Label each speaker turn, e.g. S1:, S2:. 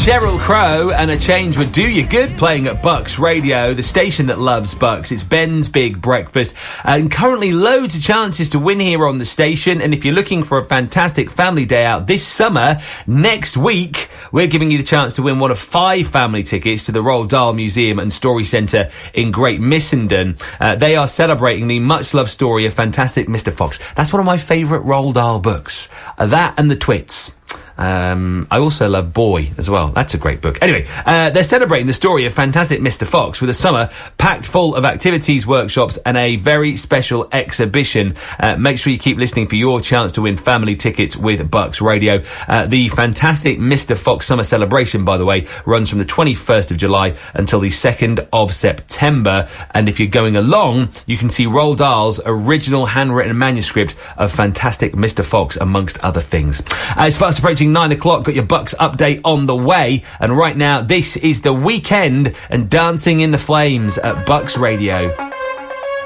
S1: Sheryl Crow and A Change Would Do You Good, playing at Bucks Radio, the station that loves Bucks. It's Ben's Big Breakfast, and currently loads of chances to win here on the station. And if you're looking for a fantastic family day out this summer, next week, we're giving you the chance to win one of 5 family tickets to the Roald Dahl Museum and Story Centre in Great Missenden. They are celebrating the much-loved story of Fantastic Mr. Fox. That's one of my favourite Roald Dahl books. That and The Twits. I also love Boy as well. That's a great book. Anyway, they're celebrating the story of Fantastic Mr. Fox with a summer packed full of activities, workshops and a very special exhibition. Make sure you keep listening for your chance to win family tickets with Bucks Radio. The Fantastic Mr. Fox Summer Celebration, by the way, runs from the 21st of July until the 2nd of September. And if you're going along, you can see Roald Dahl's original handwritten manuscript of Fantastic Mr. Fox, amongst other things. It's fast approaching 9 o'clock, got your Bucks update on the way, and right now this is The Weekend and Dancing in the Flames at Bucks Radio.